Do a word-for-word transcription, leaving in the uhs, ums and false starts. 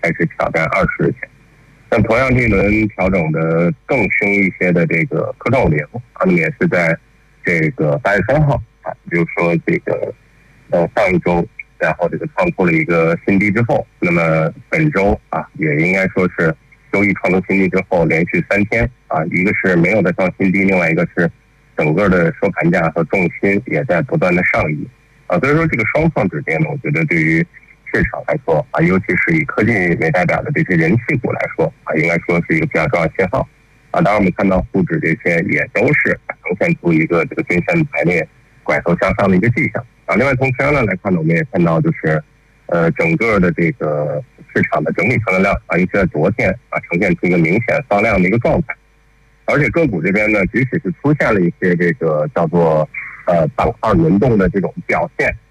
开始挑战二十日线。那同样这一轮调整的更凶一些的这个科创五零啊，那么也是在这个八月三号啊，比如说这个呃上一周，然后这个创出了一个新低之后，那么本周啊也应该说是周一创出新低之后，连续三天啊，一个是没有再创新低，另外一个是整个的收盘价和重心也在不断的上移啊，所以说这个双创止跌呢，我觉得对于市场来说啊，尤其是以科技为代表的这些人气股来说啊，应该说是一个比较重要的信号啊。当然我们看到沪指这些也都是呈现出一个这个均线排列拐头向上的一个迹象啊。另外从成交量来看呢，我们也看到就是呃整个的这个市场的整体成交量啊，尤其在昨天啊，呈现出一个明显放量的一个状态。而且个股这边呢，即使是出现了一些这个叫做呃板块轮动的这种表现